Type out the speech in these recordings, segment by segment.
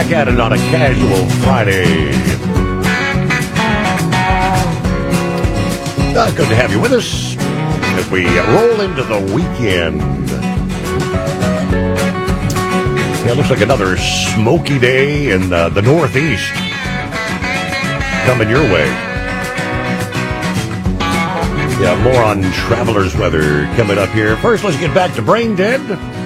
back at it on a casual Friday. Good to have you with us as we roll into the weekend. Yeah, it looks like another smoky day in the Northeast coming your way. Yeah, more on Traveler's weather coming up here. First, let's get back to Brain Dead.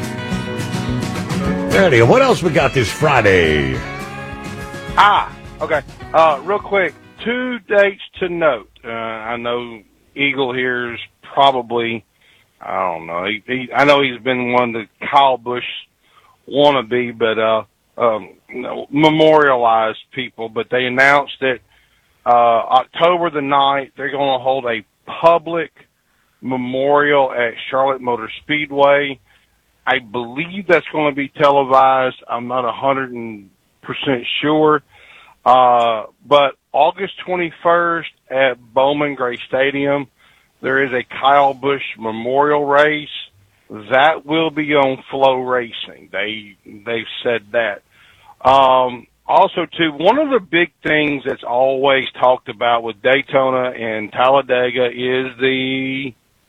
Ready? What else we got this Friday? Okay. Real quick, 2 dates to note. I know Eagle here is probably, I don't know. I know he's been one of the Kyle Busch wannabe, but memorialized people. But they announced that October the 9th, they're going to hold a public memorial at Charlotte Motor Speedway. I believe that's going to be televised. I'm not 100% sure. But August 21st at Bowman Gray Stadium, there is a Kyle Busch Memorial Race. That will be on Flow Racing. They've said that. Also, too, one of the big things that's always talked about with Daytona and Talladega is the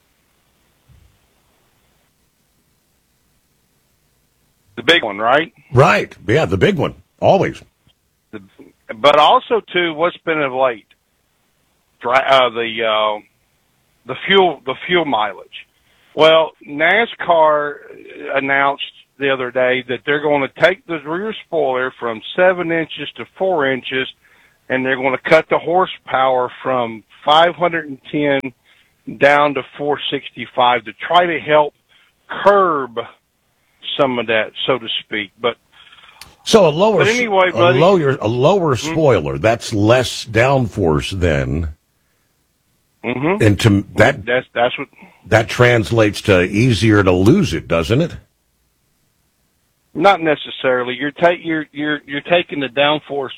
big one, right? Right. Yeah, the big one. Always. But also, too, what's been of late? The fuel mileage. Well, NASCAR announced the other day that they're going to take the rear spoiler from 7 inches to 4 inches, and they're going to cut the horsepower from 510 down to 465 to try to help curb some of that, so to speak. But so a lower, but anyway, buddy, a lower spoiler, that's less downforce then. Mm-hmm. And to that's what that translates to easier to lose it, doesn't it? Not necessarily. You're taking the downforce.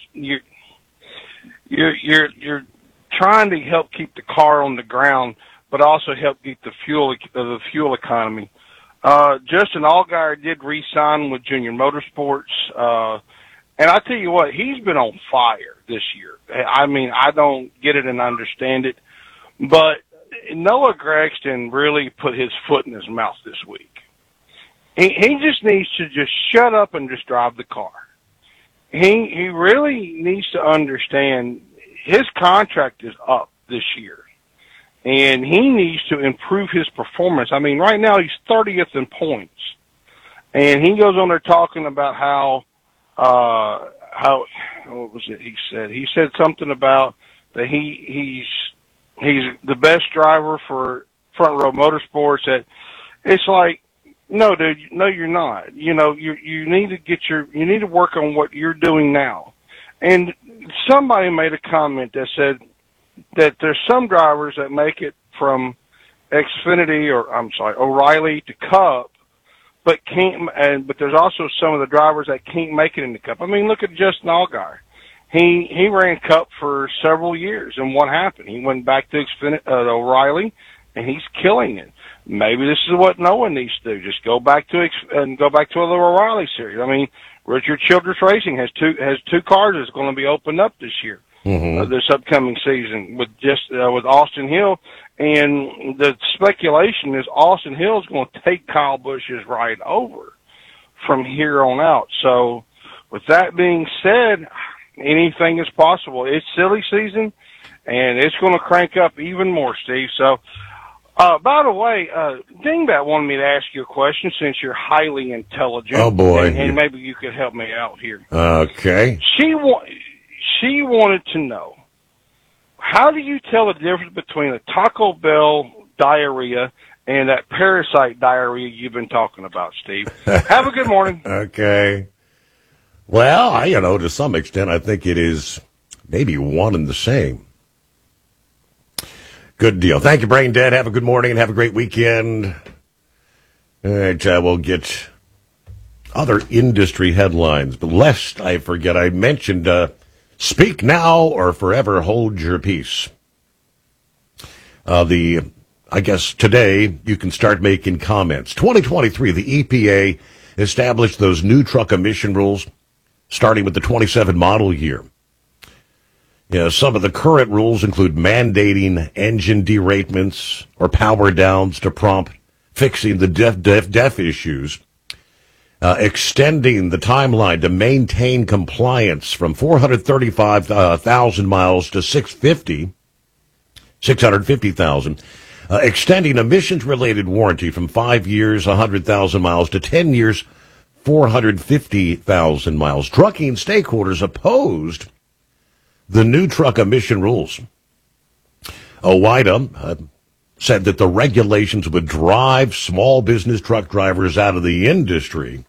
You're trying to help keep the car on the ground, but also help keep the fuel economy. Justin Allgaier did re-sign with Junior Motorsports, and I tell you what, he's been on fire this year. I mean, I don't get it and understand it, but Noah Gragson really put his foot in his mouth this week. He just needs to just shut up and just drive the car. He really needs to understand his contract is up this year, and he needs to improve his performance. I mean, right now he's 30th in points, and he goes on there talking about how what was it he said? He said something about that he's the best driver for Front Row Motorsports. That it's like, no, dude, no, you're not. You know, you need to work on what you're doing now. And somebody made a comment that said that there's some drivers that make it from O'Reilly to Cup, but there's also some of the drivers that can't make it in the Cup. I mean, look at Justin Allgaier. He ran Cup for several years, and what happened? He went back to O'Reilly, and he's killing it. Maybe this is what Noah needs to do. Just go back to a O'Reilly series. I mean, Richard Childress Racing has two cars that's going to be opened up this year, this upcoming season with Austin Hill, and the speculation is Austin Hill is going to take Kyle Busch's ride over from here on out. So, with that being said, anything is possible. It's silly season, and it's going to crank up even more, Steve. So. By the way, Dingbat wanted me to ask you a question since you're highly intelligent. Oh, boy. And maybe you could help me out here. Okay. She wanted to know, how do you tell the difference between a Taco Bell diarrhea and that parasite diarrhea you've been talking about, Steve? Have a good morning. Okay. Well, to some extent, I think it is maybe one and the same. Good deal. Thank you, Brain Dead. Have a good morning and have a great weekend. All right, we'll get other industry headlines. But lest I forget, I mentioned speak now or forever hold your peace. I guess today you can start making comments. 2023, the EPA established those new truck emission rules starting with the 27 model year. Some of the current rules include mandating engine deratements or power downs to prompt fixing the def issues, extending the timeline to maintain compliance from 435,000 miles to 650,000, extending emissions-related warranty from 5 years, 100,000 miles to 10 years, 450,000 miles. Trucking stakeholders opposed the new truck emission rules. OOIDA said that the regulations would drive small business truck drivers out of the industry.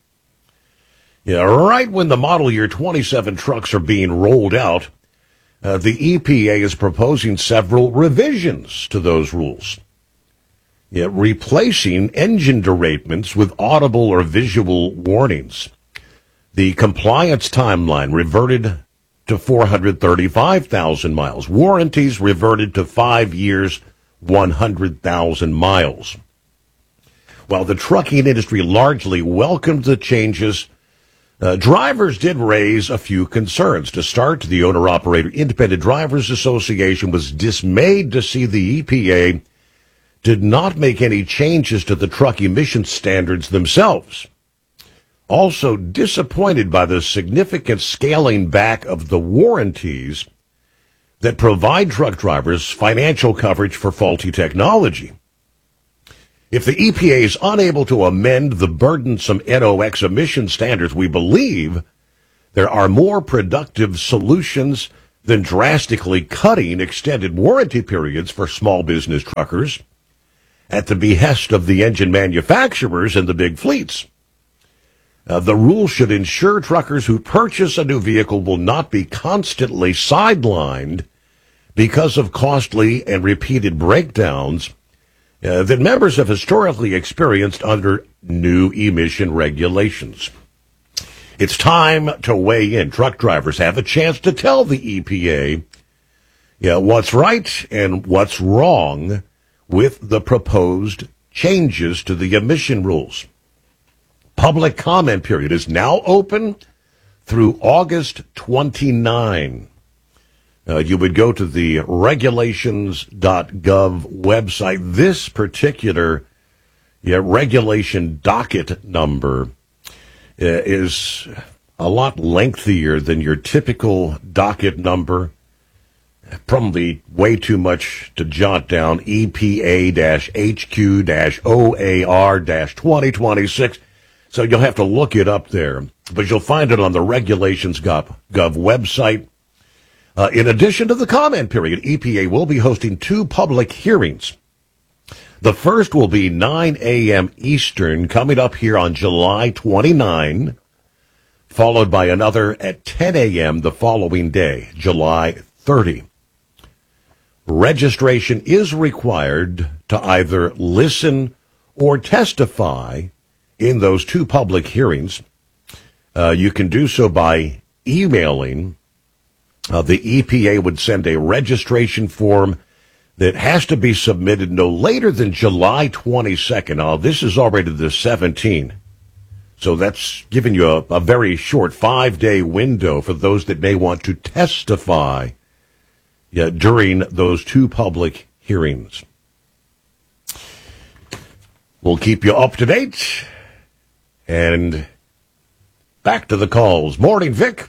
Right when the model year 27 trucks are being rolled out, the EPA is proposing several revisions to those rules. Replacing engine deratements with audible or visual warnings. The compliance timeline reverted to 435,000 miles. Warranties reverted to 5 years, 100,000 miles. While the trucking industry largely welcomed the changes, drivers did raise a few concerns. To start, the Owner-Operator Independent Drivers Association was dismayed to see the EPA did not make any changes to the truck emission standards themselves. Also disappointed by the significant scaling back of the warranties that provide truck drivers financial coverage for faulty technology. If the EPA is unable to amend the burdensome NOx emission standards, we believe there are more productive solutions than drastically cutting extended warranty periods for small business truckers at the behest of the engine manufacturers and the big fleets. The rule should ensure truckers who purchase a new vehicle will not be constantly sidelined because of costly and repeated breakdowns that members have historically experienced under new emission regulations. It's time to weigh in. Truck drivers have a chance to tell the EPA what's right and what's wrong with the proposed changes to the emission rules. Public comment period is now open through August 29. You would go to the regulations.gov website. This particular regulation docket number is a lot lengthier than your typical docket number. Probably way too much to jot down. EPA-HQ-OAR-2026. So you'll have to look it up there, but you'll find it on the regulations.gov website. In addition to the comment period, EPA will be hosting 2 public hearings. The first will be 9 a.m. Eastern, coming up here on July 29, followed by another at 10 a.m. the following day, July 30. Registration is required to either listen or testify in those 2 public hearings. You can do so by emailing. The EPA would send a registration form that has to be submitted no later than July 22nd. Now, this is already the 17th, so that's giving you a very short 5-day window for those that may want to testify during those 2 public hearings. We'll keep you up to date. And back to the calls. Morning, Vic.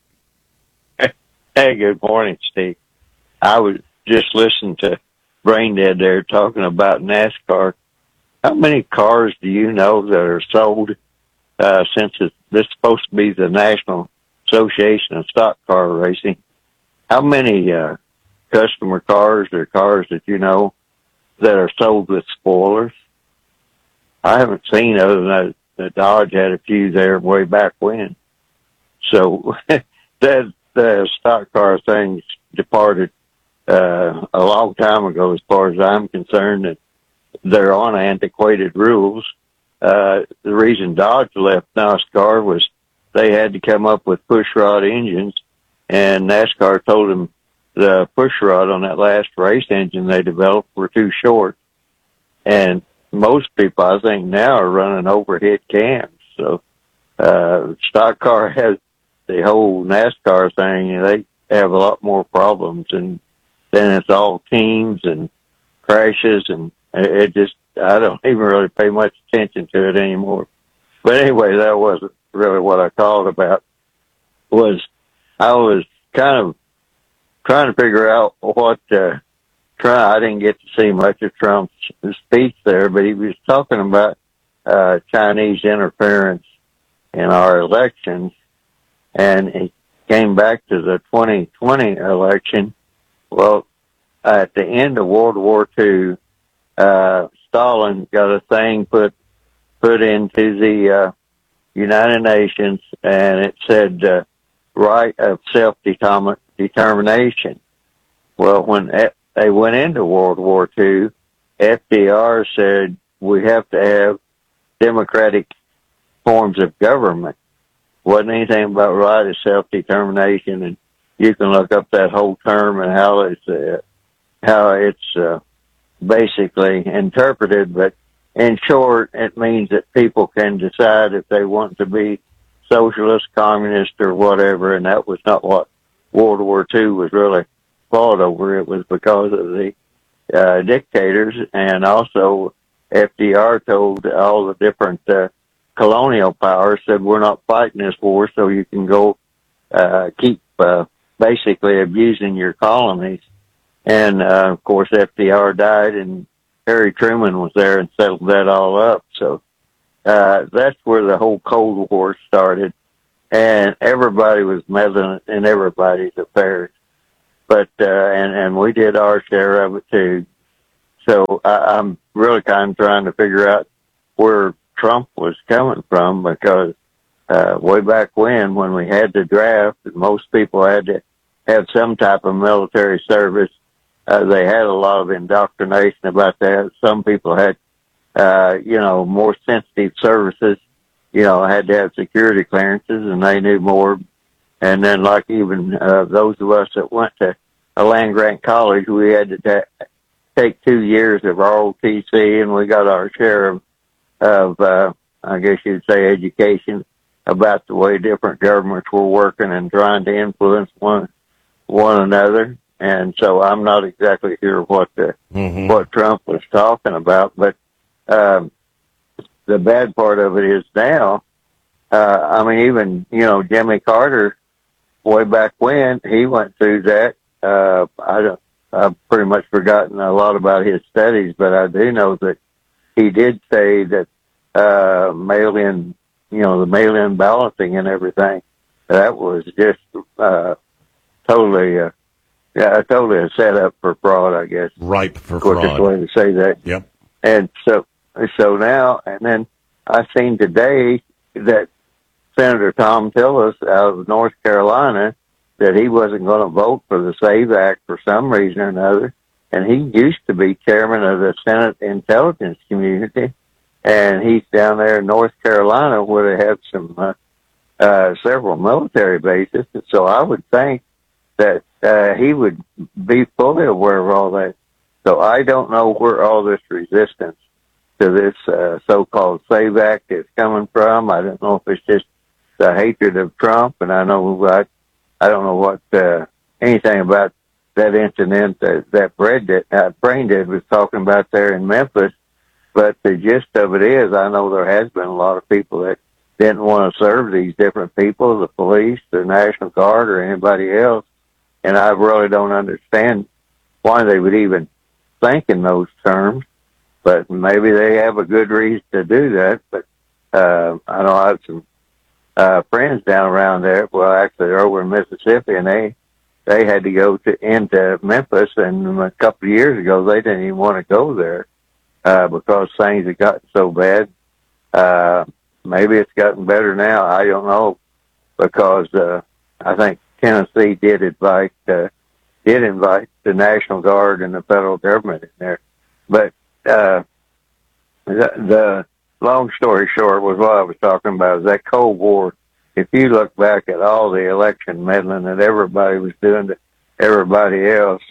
Hey, good morning, Steve. I was just listening to Brain Dead there talking about NASCAR. How many cars do you know that are sold since this is supposed to be the National Association of Stock Car Racing? How many customer cars or cars that you know that are sold with spoilers? I haven't seen, other than that Dodge had a few there way back when. So the stock car thing departed a long time ago, as far as I'm concerned, and they're on antiquated rules. The reason Dodge left NASCAR was they had to come up with pushrod engines, and NASCAR told them the pushrod on that last race engine they developed were too short. And most people, I think, now are running overhead cams. So stock car has the whole NASCAR thing, they have a lot more problems, and then it's all teams and crashes, and it just, I don't even really pay much attention to it anymore. But anyway, that wasn't really what I called about. I was kind of trying to figure out what I didn't get to see much of Trump's speech there, but he was talking about Chinese interference in our elections, and he came back to the 2020 election. Well, at the end of World War II, Stalin got a thing put into the United Nations, and it said right of self-determination. Well, when they went into World War II, FDR said we have to have democratic forms of government. Wasn't anything about right of self-determination, and you can look up that whole term and how it's basically interpreted. But in short, it means that people can decide if they want to be socialist, communist, or whatever, and that was not what World War II was really fought over. It was because of the dictators, and also FDR told all the different colonial powers, said, we're not fighting this war, so you can go keep basically abusing your colonies. And, of course, FDR died, and Harry Truman was there and settled that all up. So that's where the whole Cold War started, and everybody was meddling in everybody's affairs. But and we did our share of it, too. So I'm really kind of trying to figure out where Trump was coming from, because way back when we had the draft, most people had to have some type of military service. They had a lot of indoctrination about that. Some people had, more sensitive services, had to have security clearances, and they knew more. And then, like even those of us that went to a land-grant college, we had to take 2 years of ROTC, and we got our share of I guess you'd say, education about the way different governments were working and trying to influence one another. And so I'm not exactly sure what Trump was talking about, but the bad part of it is now, even, Jimmy Carter, way back when, he went through that. I've pretty much forgotten a lot about his studies, but I do know that he did say that the mail-in balloting and everything, that was just totally a setup for fraud, I guess. Ripe for fraud. Quickest way to say that. Yep. And so now, and then I seen today that Senator Tom Tillis out of North Carolina, that he wasn't going to vote for the SAVE Act for some reason or another. And he used to be chairman of the Senate Intelligence Community, and he's down there in North Carolina where they have some several military bases. So I would think that he would be fully aware of all that. So I don't know where all this resistance to this so-called SAVE Act is coming from. I don't know if it's just the hatred of Trump, and I don't know what anything about that incident that Brain Dead was talking about there in Memphis. But the gist of it is, I know there has been a lot of people that didn't want to serve these different people, the police, the National Guard, or anybody else. And I really don't understand why they would even think in those terms. But maybe they have a good reason to do that. But I know I have some friends down around there. Well, actually, they're over in Mississippi, and they had to go into Memphis, and a couple of years ago, they didn't even want to go there because things had gotten so bad. Maybe it's gotten better now. I don't know, because I think Tennessee did invite the National Guard and the federal government in there. But the long story short was what I was talking about, is that Cold War. If you look back at all the election meddling that everybody was doing to everybody else,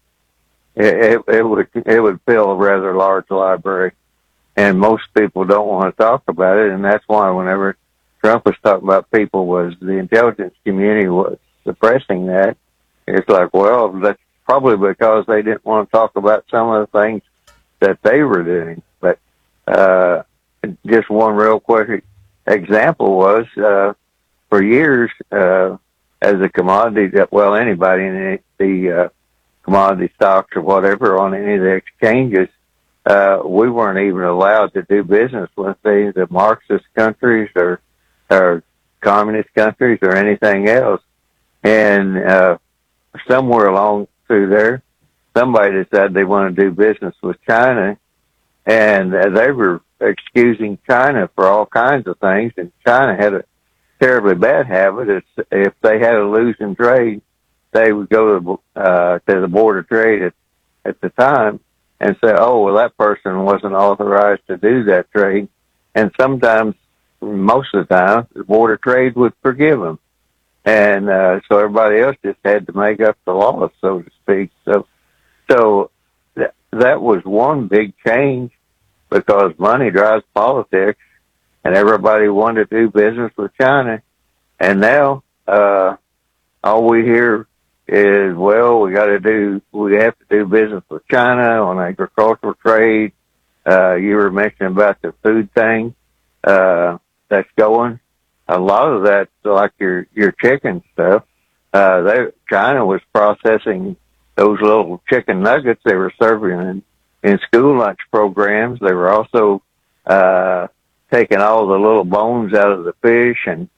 it would fill a rather large library. And most people don't want to talk about it, and that's why whenever Trump was talking about people was the intelligence community was suppressing that. It's like, well, that's probably because they didn't want to talk about some of the things that they were doing. But just one real quick example was for years as a commodity that, well, anybody in the commodity stocks or whatever on any of the exchanges, we weren't even allowed to do business with the Marxist countries or communist countries or anything else. And somewhere along through there, somebody decided they want to do business with China, and they were excusing China for all kinds of things. And China had a terribly bad habit. If they had a losing trade, they would go to the Board of Trade at the time and say, oh, well, that person wasn't authorized to do that trade. And sometimes, most of the time, the Board of Trade would forgive them. And so everybody else just had to make up the law, so to speak. So that was one big change, because money drives politics, and everybody wanted to do business with China. And now all we hear is, well, we have to do business with China on agricultural trade. You were mentioning about the food thing that's going. A lot of that, like your chicken stuff, China was processing those little chicken nuggets they were serving in school lunch programs. They were also taking all the little bones out of the fish, and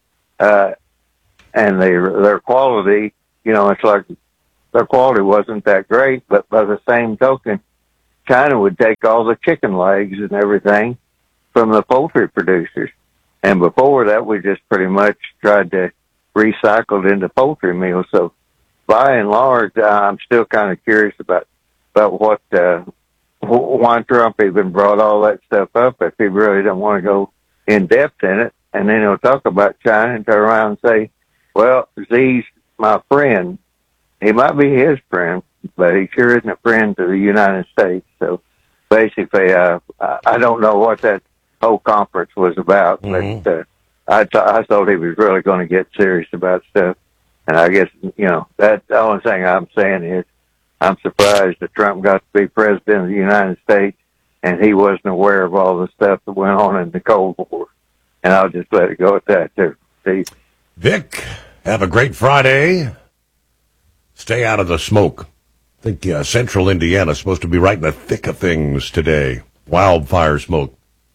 their quality, it's like their quality wasn't that great. But by the same token, China would take all the chicken legs and everything from the poultry producers. And before that, we just pretty much tried to recycle it into poultry meals. So by and large, I'm still kind of curious about what, why Trump even brought all that stuff up if he really didn't want to go in depth in it. And then he'll talk about China and turn around and say, well, Xi's my friend. He might be his friend, but he sure isn't a friend to the United States. So basically, I don't know what that whole conference was about, but I thought he was really going to get serious about stuff. And I guess, that's the only thing I'm saying is I'm surprised that Trump got to be president of the United States and he wasn't aware of all the stuff that went on in the Cold War. And I'll just let it go at that, too. Steve. Vic, have a great Friday. Stay out of the smoke. I think central Indiana is supposed to be right in the thick of things today. Wildfire smoke.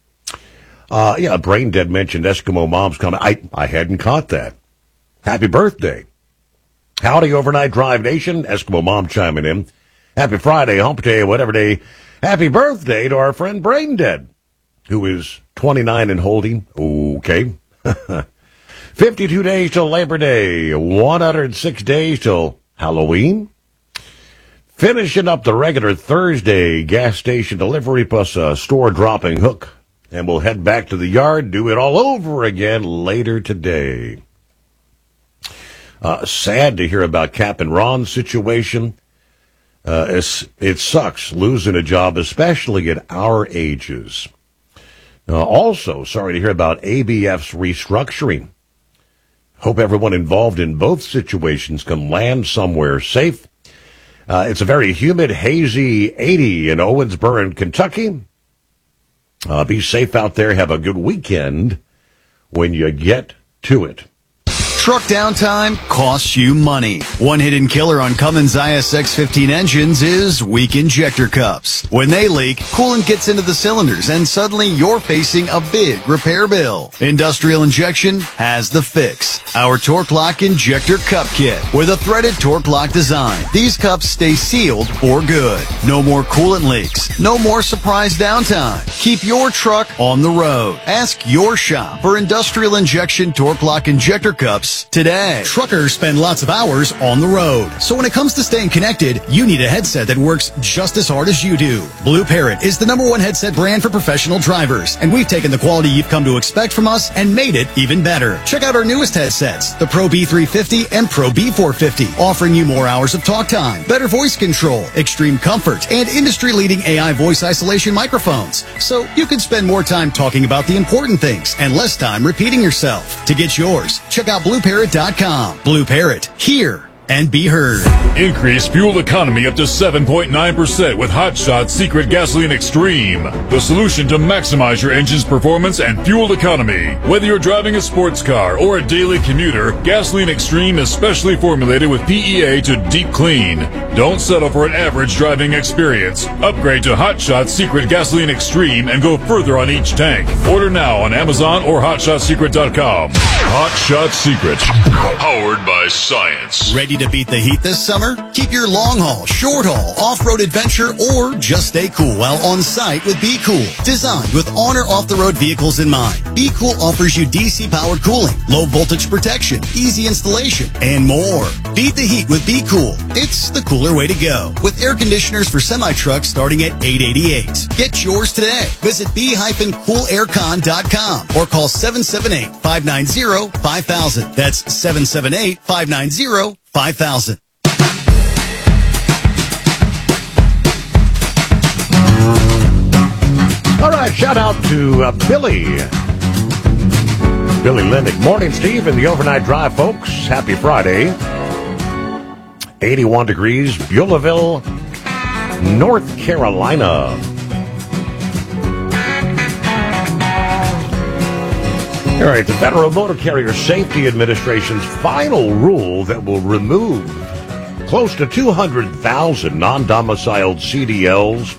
Brain Dead mentioned Eskimo Mom's comment. I hadn't caught that. Happy birthday. Howdy, Overnight Drive Nation. Eskimo Mom chiming in. Happy Friday, hump day, whatever day. Happy birthday to our friend Brain Dead, who is 29 and holding. Okay. 52 days till Labor Day. 106 days till Halloween. Finishing up the regular Thursday gas station delivery plus a store dropping hook. And we'll head back to the yard, do it all over again later today. Sad to hear about Cap and Ron's situation. It sucks losing a job, especially at our ages. Also, sorry to hear about ABF's restructuring. Hope everyone involved in both situations can land somewhere safe. It's a very humid, hazy 80 in Owensboro, Kentucky. Be safe out there. Have a good weekend when you get to it. Truck downtime costs you money. One hidden killer on Cummins ISX-15 engines is weak injector cups. When they leak, coolant gets into the cylinders and suddenly you're facing a big repair bill. Industrial Injection has the fix. Our Torque Lock Injector Cup Kit with a threaded Torque Lock design. These cups stay sealed for good. No more coolant leaks. No more surprise downtime. Keep your truck on the road. Ask your shop for Industrial Injection Torque Lock Injector Cups Parents. Today, truckers spend lots of hours on the road. So when it comes to staying connected, you need a headset that works just as hard as you do. Blue Parrot is the #1 headset brand for professional drivers, and we've taken the quality you've come to expect from us and made it even better. Check out our newest headsets, the Pro B350 and Pro B450, offering you more hours of talk time, better voice control, extreme comfort, and industry-leading AI voice isolation microphones. So you can spend more time talking about the important things and less time repeating yourself. To get yours, check out BlueParrot.com. Blue Parrot, hear and be heard. Increase fuel economy up to 7.9% with Hot Shot Secret Gasoline Extreme. The solution to maximize your engine's performance and fuel economy. Whether you're driving a sports car or a daily commuter, Gasoline Extreme is specially formulated with PEA to deep clean. Don't settle for an average driving experience. Upgrade to Hot Shot Secret Gasoline Extreme and go further on each tank. Order now on Amazon or HotShotSecret.com. Hot Shot Secret. Powered by science. Ready to beat the heat this summer? Keep your long haul, short haul, off-road adventure, or just stay cool while on site with Be Cool. Designed with on or off-the-road vehicles in mind, Be Cool offers you DC-powered cooling, low voltage protection, easy installation, and more. Beat the heat with Be Cool. It's the cooler way to go. With air conditioners for semi-trucks starting at $888. Get yours today. Visit b-coolaircon.com or call 778-590-5000. That's 778-590-5000. All right, shout out to Billy Lennick. Morning, Steve, and the overnight drive, folks. Happy Friday. 81 degrees, Beulahville, North Carolina. All right, the Federal Motor Carrier Safety Administration's final rule that will remove close to 200,000 non-domiciled CDLs.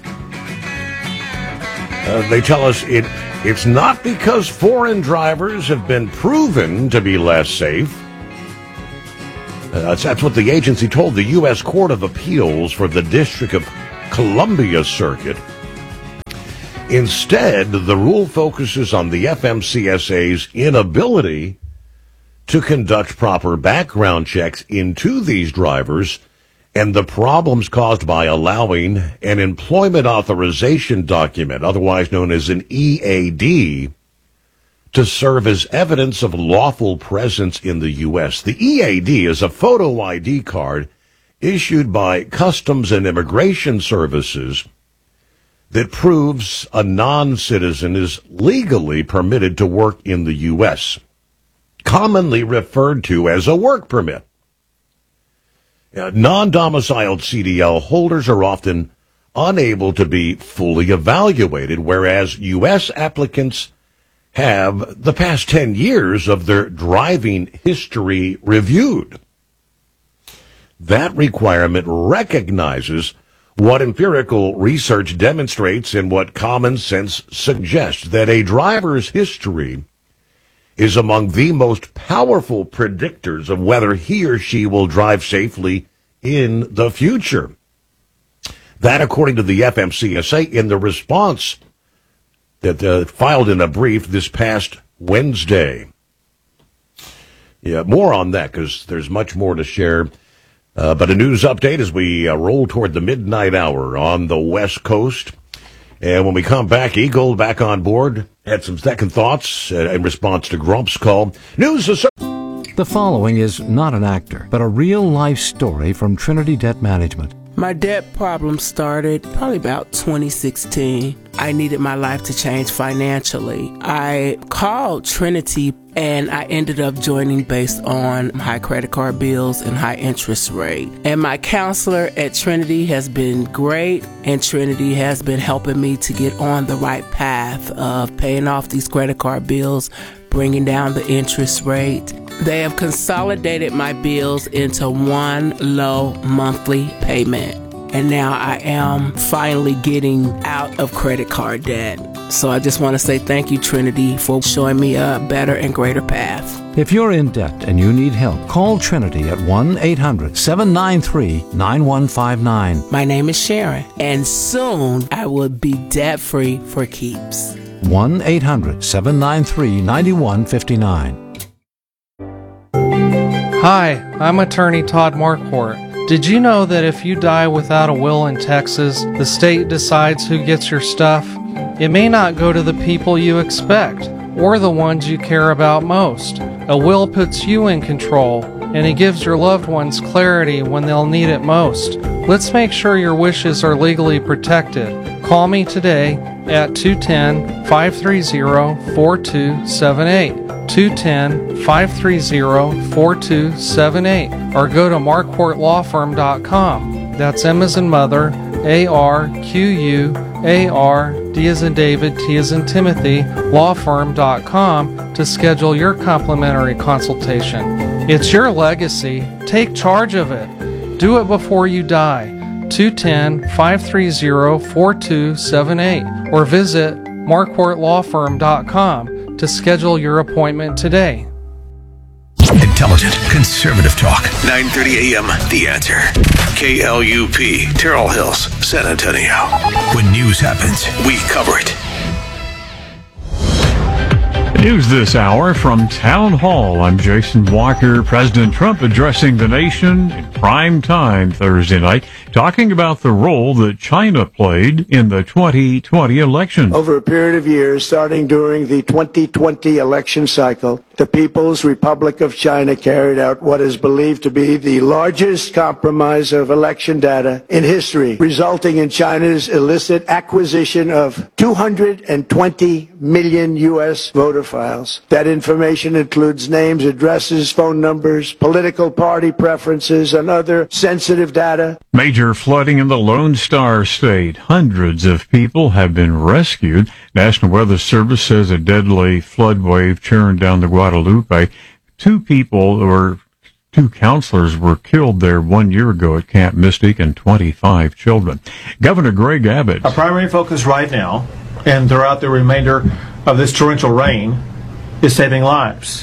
They tell us it's not because foreign drivers have been proven to be less safe. That's what the agency told the U.S. Court of Appeals for the District of Columbia Circuit. Instead, the rule focuses on the FMCSA's inability to conduct proper background checks into these drivers and the problems caused by allowing an employment authorization document, otherwise known as an EAD, to serve as evidence of lawful presence in the U.S. The EAD is a photo ID card issued by Customs and Immigration Services that proves a non-citizen is legally permitted to work in the U.S., commonly referred to as a work permit. Non-domiciled CDL holders are often unable to be fully evaluated, whereas U.S. applicants have the past 10 years of their driving history reviewed. That requirement recognizes what empirical research demonstrates and what common sense suggests, that a driver's history is among the most powerful predictors of whether he or she will drive safely in the future. That, according to the FMCSA, in the response that filed in a brief this past Wednesday. Yeah, more on that because there's much more to share. But a news update as we roll toward the midnight hour on the West Coast. And when we come back, Eagle back on board, had some second thoughts in response to Grump's call. News is... The following is not an actor, but a real-life story from Trinity Debt Management. My debt problem started probably about 2016. I needed my life to change financially. I called Trinity and I ended up joining based on high credit card bills and high interest rate. And my counselor at Trinity has been great, and Trinity has been helping me to get on the right path of paying off these credit card bills, bringing down the interest rate. They have consolidated my bills into one low monthly payment. And now I am finally getting out of credit card debt. So I just want to say thank you, Trinity, for showing me a better and greater path. If you're in debt and you need help, call Trinity at 1-800-793-9159. My name is Sharon, and soon I will be debt-free for keeps. 1-800-793-9159. Hi, I'm attorney Todd Marquardt. Did you know that if you die without a will in Texas, the state decides who gets your stuff? It may not go to the people you expect, or the ones you care about most. A will puts you in control, and it gives your loved ones clarity when they'll need it most. Let's make sure your wishes are legally protected. Call me today at 210-530-4278. 210-530-4278, or go to marquartlawfirm.com. That's M as in mother, A-R-Q-U-A-R, D as in David, T as in Timothy, lawfirm.com to schedule your complimentary consultation. It's your legacy. Take charge of it. Do it before you die. 210-530-4278, or visit marquartlawfirm.com to schedule your appointment today. Intelligent, conservative talk. 9:30 a.m. The Answer. KLUP, Terrell Hills, San Antonio. When news happens, we cover it. News this hour from Town Hall. I'm Jason Walker. President Trump addressing the nation in prime time Thursday night, talking about the role that China played in the 2020 election. Over a period of years, starting during the 2020 election cycle, the People's Republic of China carried out what is believed to be the largest compromise of election data in history, resulting in China's illicit acquisition of 220 million U.S. voter files. That information includes names, addresses, phone numbers, political party preferences, and other sensitive data. Major flooding in the Lone Star State. Hundreds of people have been rescued. National Weather Service says a deadly flood wave churned down the Guadalupe. Two counselors were killed there 1 year ago at Camp Mystic, and 25 children. Governor Greg Abbott. Our primary focus right now and throughout the remainder of this torrential rain is saving lives.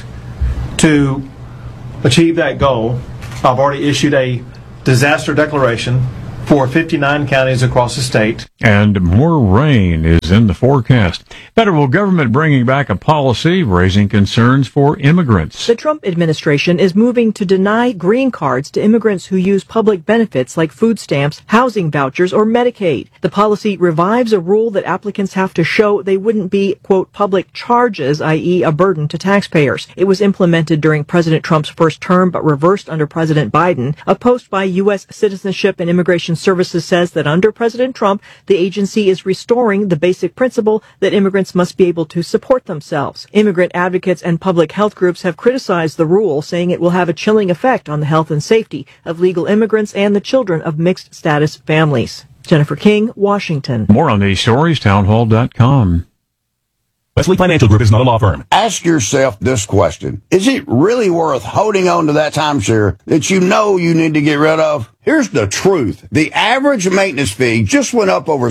To achieve that goal, I've already issued a disaster declaration for 59 counties across the state. And more rain is in the forecast. Federal government bringing back a policy raising concerns for immigrants. The Trump administration is moving to deny green cards to immigrants who use public benefits like food stamps, housing vouchers, or Medicaid. The policy revives a rule that applicants have to show they wouldn't be, quote, public charges, i.e. a burden to taxpayers. It was implemented during President Trump's first term, but reversed under President Biden. A post by U.S. Citizenship and Immigration Services says that under President Trump, the agency is restoring the basic principle that immigrants must be able to support themselves. Immigrant advocates and public health groups have criticized the rule, saying it will have a chilling effect on the health and safety of legal immigrants and the children of mixed status families. Jennifer King, Washington. More on these stories, townhall.com. Wesley Financial Group is not a law firm. Ask yourself this question. Is it really worth holding on to that timeshare that you know you need to get rid of? Here's the truth. The average maintenance fee just went up over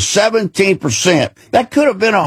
17%. That could have been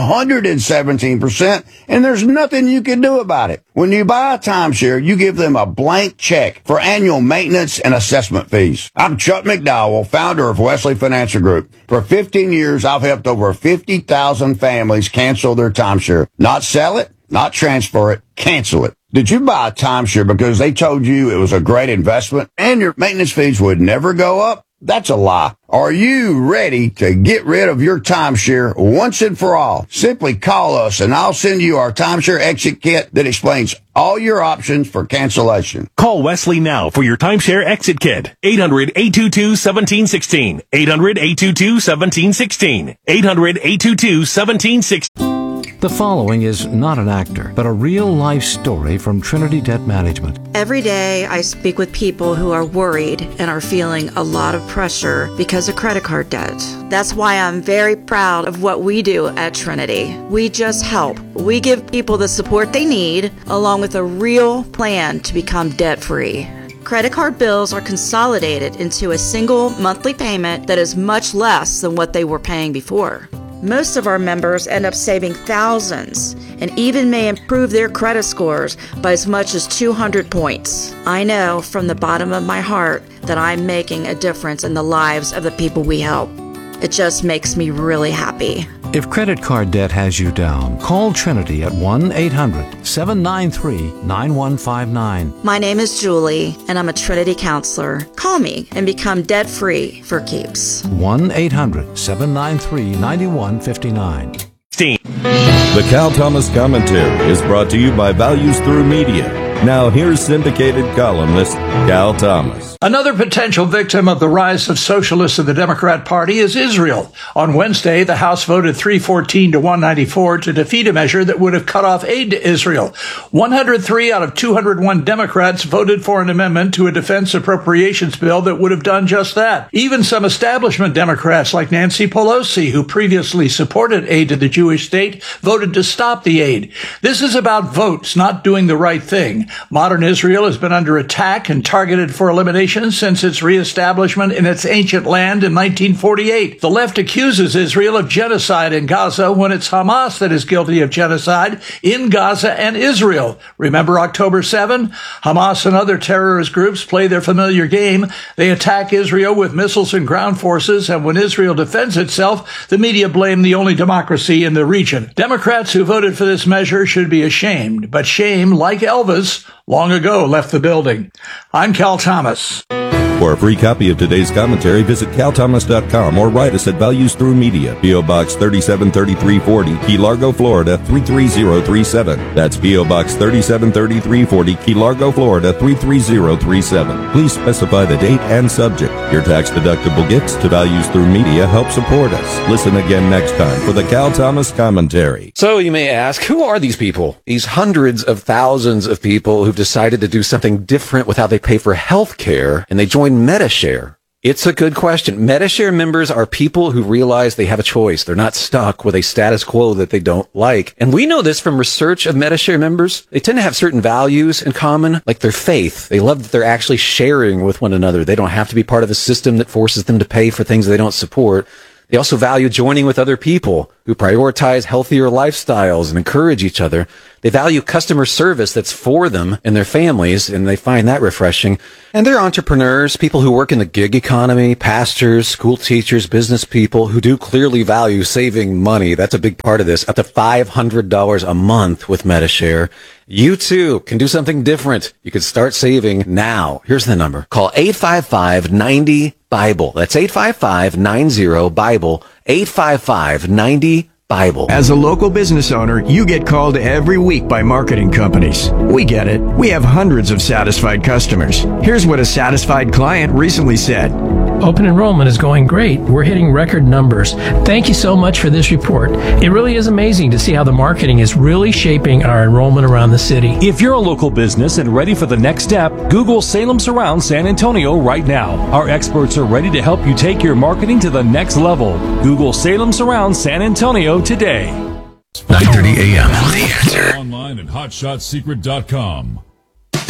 117%, and there's nothing you can do about it. When you buy a timeshare, you give them a blank check for annual maintenance and assessment fees. I'm Chuck McDowell, founder of Wesley Financial Group. For 15 years, I've helped over 50,000 families cancel their timeshare. Not sell it, not transfer it, cancel it. Did you buy a timeshare because they told you it was a great investment and your maintenance fees would never go up? That's a lie. Are you ready to get rid of your timeshare once and for all? Simply call us and I'll send you our timeshare exit kit that explains all your options for cancellation. Call Wesley now for your timeshare exit kit. 800-822-1716. 800-822-1716. 800-822-1716. The following is not an actor, but a real-life story from Trinity Debt Management. Every day I speak with people who are worried and are feeling a lot of pressure because of credit card debt. That's why I'm very proud of what we do at Trinity. We just help. We give people the support they need, along with a real plan to become debt-free. Credit card bills are consolidated into a single monthly payment that is much less than what they were paying before. Most of our members end up saving thousands and even may improve their credit scores by as much as 200 points. I know from the bottom of my heart that I'm making a difference in the lives of the people we help. It just makes me really happy. If credit card debt has you down, call Trinity at 1-800-793-9159. My name is Julie, and I'm a Trinity counselor. Call me and become debt-free for keeps. 1-800-793-9159. The Cal Thomas Commentary is brought to you by Values Through Media. Now here's syndicated columnist Cal Thomas. Another potential victim of the rise of socialists in the Democrat Party is Israel. On Wednesday, the House voted 314 to 194 to defeat a measure that would have cut off aid to Israel. 103 out of 201 Democrats voted for an amendment to a defense appropriations bill that would have done just that. Even some establishment Democrats like Nancy Pelosi, who previously supported aid to the Jewish state, voted to stop the aid. This is about votes, not doing the right thing. Modern Israel has been under attack and targeted for elimination since its reestablishment in its ancient land in 1948. The left accuses Israel of genocide in Gaza when it's Hamas that is guilty of genocide in Gaza and Israel. Remember October 7? Hamas and other terrorist groups play their familiar game. They attack Israel with missiles and ground forces, and when Israel defends itself, the media blame the only democracy in the region. Democrats who voted for this measure should be ashamed, but shame, like Elvis, long ago left the building. I'm Cal Thomas. For a free copy of today's commentary, visit calthomas.com or write us at Values Through Media, P.O. Box 373340, Key Largo, Florida 33037. That's P.O. Box 373340, Key Largo, Florida 33037. Please specify the date and subject. Your tax-deductible gifts to Values Through Media help support us. Listen again next time for the Cal Thomas Commentary. So you may ask, who are these people? These hundreds of thousands of people who've decided to do something different with how they pay for health care, and they join Medi-Share. It's a good question. Medi-Share members are people who realize they have a choice. They're not stuck with a status quo that they don't like. And we know this from research of Medi-Share members. They tend to have certain values in common, like their faith. They love that they're actually sharing with one another. They don't have to be part of a system that forces them to pay for things they don't support. They also value joining with other people who prioritize healthier lifestyles and encourage each other. They value customer service that's for them and their families, and they find that refreshing. And they're entrepreneurs, people who work in the gig economy, pastors, school teachers, business people who do clearly value saving money. That's a big part of this. Up to $500 a month with Medi-Share. You too can do something different. You can start saving now. Here's the number. Call 855-90-BIBLE. That's 855-90-BIBLE. 855-90-BIBLE. As a local business owner, you get called every week by marketing companies. We get it. We have hundreds of satisfied customers. Here's what a satisfied client recently said. Open enrollment is going great. We're hitting record numbers. Thank you so much for this report. It really is amazing to see how the marketing is really shaping our enrollment around the city. If you're a local business and ready for the next step, Google Salem Surround San Antonio right now. Our experts are ready to help you take your marketing to the next level. Google Salem Surround San Antonio today. 9:30 a.m. The Answer. Online at hotshotsecret.com.